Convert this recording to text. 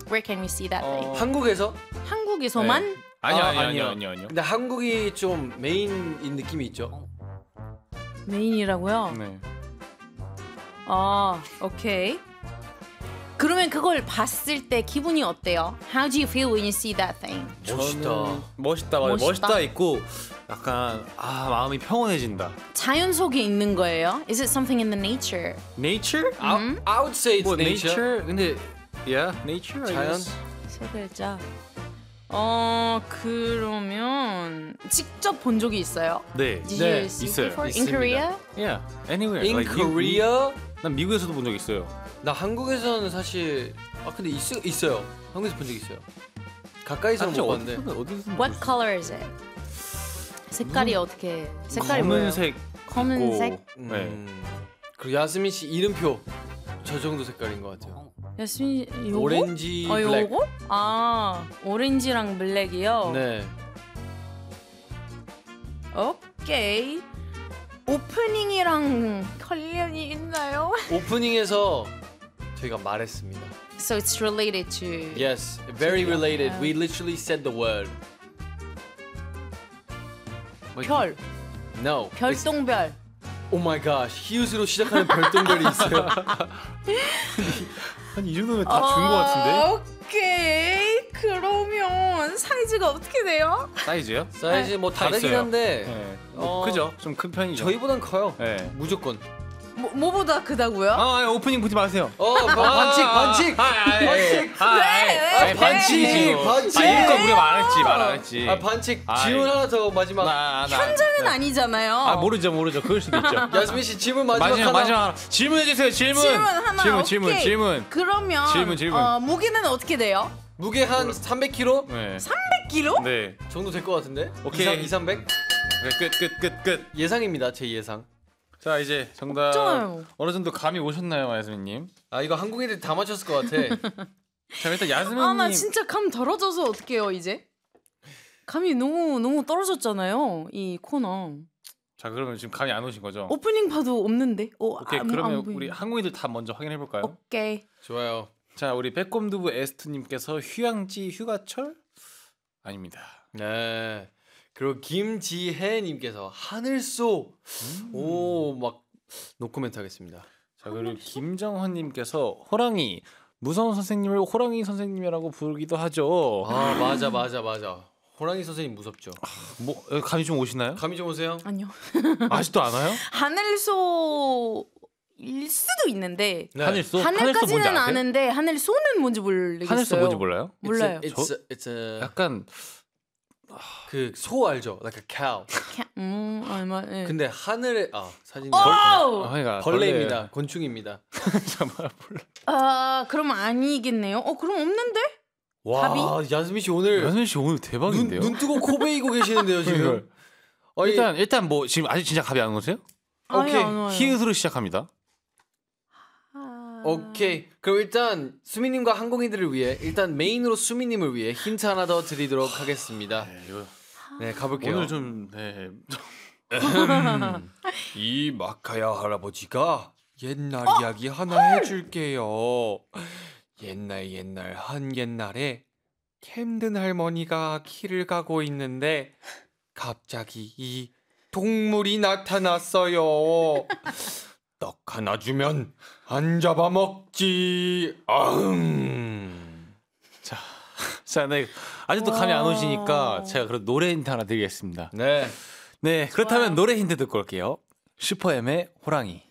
Where can we see that thing? 한국에서? 한국에서만? 네. 아니요. 근데 한국이 좀 메인인 느낌이 있죠. 메인이라고요? 네. 아, 오케이. 그러면 그걸 봤을 때 기분이 어때요? How do you feel when you see that thing? 멋있다. 멋있다 있고 약간 마음이 평온해진다. 자연 속에 있는 거예요? Is it something in the nature? Nature? I would say it's 뭐 nature. nature? 근데 nature. I 자연? guess. 세 글자. 그러면 직접 본 적이 있어요? 네. Did you see 있어요. before? In 있습니다. Korea? Yeah. Anywhere. In Like Korea? 난 미국에서도 본 적 있어요. 나 한국에서는 사실 근데 있어요. 한국에서 본 적 있어요. 가까이서는 못 봤는데. 어디서 What color is it? 색깔이 어떻게? 색깔이 뭐예요? 검은색. 검은색? 있고, 네. 그리고 야스민 씨 이름표 저 정도 색깔인 것 같아요. 야스민 요거? 오렌지 블랙. 요거? 오렌지랑 블랙이요? 네. 오케이. 오프닝이랑 관련이 있나요? 오프닝에서 저희가 말했습니다. So it's related to Yes, very related. We literally said the word. 별. No. 별똥별. Oh my gosh. 히읗으로 시작하는 별똥별이 있어요. 한 이 정도면 다 준 것 같은데? 오케이. 그러면 사이즈가 어떻게 돼요? 사이즈요? 사이즈 뭐 다 다르긴 있어요. 한데 네. 그죠? 좀 큰 편이죠. 저희보단 커요. 네. 무조건. 뭐보다 크다고요? 오프닝 보지 마세요. 반칙. 반칙이지. 반칙. 이거 우리가 말 안 했지. 반칙. 질문 하나 더 마지막. 현장은 아니잖아요. 모르죠. 그럴 수도 있죠. 야스민 씨 질문 마지막 마지막 질문해 주세요. 질문 하나. 질문. 그러면 질문. 무게는 어떻게 돼요? 무게 한 300kg 네. 100kg? 네. 정도 될 것 같은데? 오케이. 200? 끝. 예상입니다. 제 예상. 자, 이제 정답 없잖아요. 어느 정도 감이 오셨나요, 야스민님? 이거 한국인들이 다 맞췄을 것 같아. 자, 일단 야스민님. 나 진짜 감 떨어져서 어떡해요 이제? 감이 너무 떨어졌잖아요 이 코너. 자, 그러면 지금 감이 안 오신 거죠? 오프닝 봐도 없는데. 오케이, 그러면 우리 한국인들 다 먼저 확인해 볼까요? 오케이. 좋아요. 자, 우리 빼꼼두부 에스트님께서 휴양지 아닙니다. 네. 그리고 김지혜님께서 하늘소. 오, 막 노코멘트 하겠습니다. 자, 그리고 김정헌님께서 호랑이 무서운 선생님을 호랑이 선생님이라고 부르기도 하죠. 맞아. 호랑이 선생님 무섭죠. 뭐 감이 좀 오시나요? 감이 좀 오세요? 아니요. 아직도 안 와요? 하늘소일 수도 있는데. 네. 하늘소? 하늘까지는 아는데 하늘소는 뭔지 모르겠어요. 하늘소 뭔지 몰라요? 몰라요. It's a 약간 그 소 알죠? Like a cow. 네. 근데 하늘에 사진이 그러니까 벌레입니다. 곤충입니다. 그럼 아니겠네요. 그럼 없는데? 와, 답이? 야스민 씨 오늘 대박인데요. 눈 뜨고 코 베이고 계시는데요 지금. 일단 뭐 지금 아직 진짜 감이 안 오세요? 오케이. 히읗으로 시작합니다. 오케이. 그럼 일단 수미님과 항공인들을 위해 일단 메인으로 수미님을 위해 힌트 하나 더 드리도록 하겠습니다. 네, 가볼게요. 오늘 좀 이 마카야 할아버지가 옛날 이야기 하나 해줄게요. 옛날 한옛날에 캠든 할머니가 길을 가고 있는데 갑자기 이 동물이 나타났어요. 떡 하나 주면 안 잡아먹지. 자, 네. 아직도 감이 안 오시니까 제가 그럼 노래 힌트 하나 드리겠습니다. 네. 네, 그렇다면 노래 힌트 듣고 올게요. 슈퍼엠의 호랑이.